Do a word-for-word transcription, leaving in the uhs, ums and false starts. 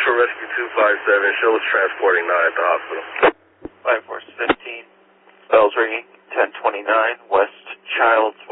for Rescue two five seven. Show us transporting nine at the hospital. Fire Force fifteen. Bells ringing. ten twenty-nine. West Childs